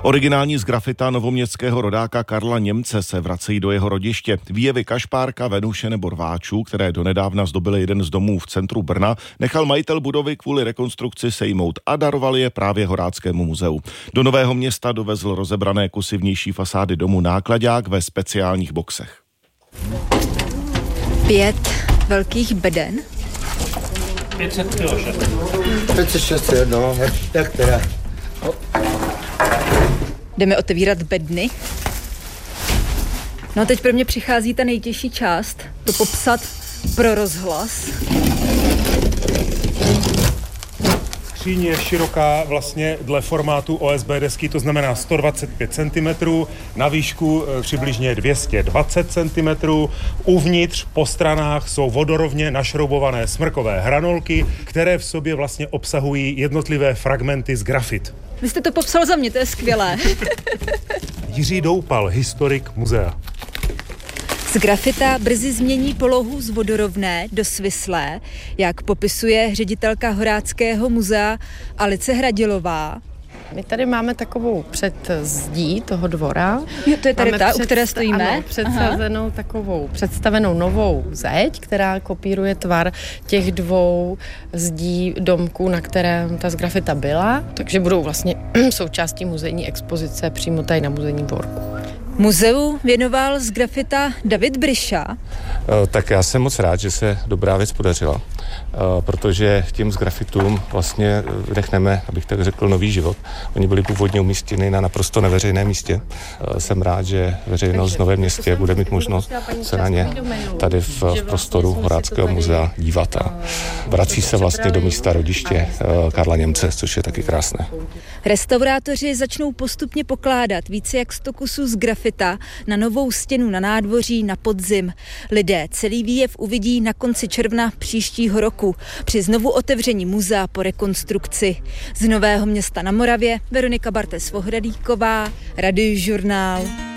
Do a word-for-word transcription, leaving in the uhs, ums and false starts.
Originální z grafita novoměstského rodáka Karla Němce se vracejí do jeho rodiště. Výjevy Kašpárka, Venuše nebo Rváčů, které donedávna zdobily jeden z domů v centru Brna, nechal majitel budovy kvůli rekonstrukci sejmout a daroval je právě Horáckému muzeu. Do Nového Města dovezl rozebrané kusy vnější fasády domu náklaďák ve speciálních boxech. Pět velkých beden. pět set kilo šest. pět set šest, no, jak, jak teda. Jdeme otevírat bedny. No a teď pro mě přichází ta nejtěžší část, to popsat pro rozhlas. Skříň je široká vlastně dle formátu O S B desky, to znamená sto dvacet pět centimetrů, na výšku přibližně dvě stě dvacet centimetrů. Uvnitř po stranách jsou vodorovně našroubované smrkové hranolky, které v sobě vlastně obsahují jednotlivé fragmenty z grafit. Vy jste to popsal za mě, to je skvělé. Jiří Doupal, historik muzea. Z grafita brzy změní polohu z vodorovné do svislé, jak popisuje ředitelka Horáckého muzea Alice Hradilová. My tady máme takovou předzdí toho dvora. Jo, to je tady ta, před, u které stojíme. Ano, předsazenou takovou, představenou novou zeď, která kopíruje tvar těch dvou zdí domků, na kterém ta z grafita byla, takže budou vlastně součástí muzejní expozice přímo tady na muzejním dvorku. Muzeu věnoval z grafita David Bryša. Tak já jsem moc rád, že se dobrá věc podařila, protože tím z grafitům vlastně nechneme, abych tak řekl, nový život. Oni byli původně umístěni na naprosto neveřejném místě. Jsem rád, že veřejnost v Novém Městě bude mít možnost se na ně tady v prostoru Horáckého muzea dívat a vrací se vlastně do místa rodiště Karla Němce, což je taky krásné. Restaurátoři začnou postupně pokládat více jak sto kusů z grafita na novou stěnu na nádvoří na podzim. Lidé celý výjev uvidí na konci června příštího roku při znovu otevření muzea po rekonstrukci. Z Nového Města na Moravě Veronika Bartes-Vohradíková, Radiožurnál.